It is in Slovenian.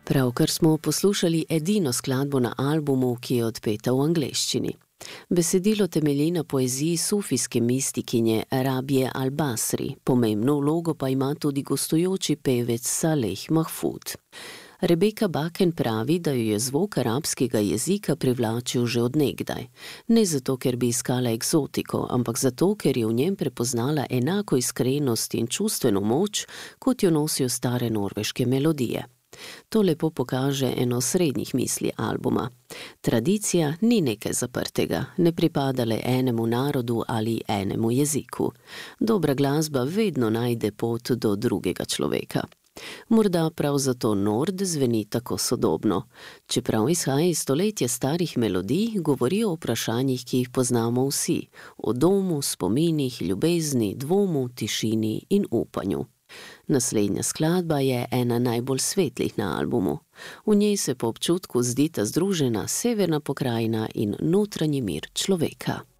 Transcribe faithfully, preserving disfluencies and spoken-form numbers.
Pravkar smo poslušali edino skladbo na albumu, ki je odpeta v angleščini. Besedilo temelji na poeziji sufijske mistikinje Rabije al-Basri, pomembno vlogo pa ima tudi gostujoči pevec Saleh Mahfud. Rebeka Baken pravi, da jo je zvok arabskega jezika privlačil že od nekdaj. Ne zato, ker bi iskala eksotiko, ampak zato, ker je v njem prepoznala enako iskrenost in čustveno moč, kot jo nosijo stare norveške melodije. To lepo pokaže eno srednjih misli albuma. Tradicija ni nekaj zaprtega, ne pripada le enemu narodu ali enemu jeziku. Dobra glasba vedno najde pot do drugega človeka. Morda prav zato Nord zveni tako sodobno. Čeprav izhaja iz stoletja starih melodij, govori o vprašanjih, ki jih poznamo vsi. O domu, spominih, ljubezni, dvomu, tišini in upanju. Naslednja skladba je ena najbolj svetlih na albumu. V njej se po občutku zdita združena severna pokrajina in notranji mir človeka.